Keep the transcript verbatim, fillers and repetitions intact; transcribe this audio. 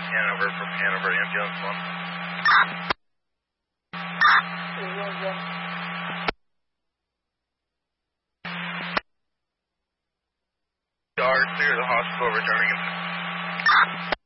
Hanover from Hanover, ambulance one. Guard, clear the hospital, returning him.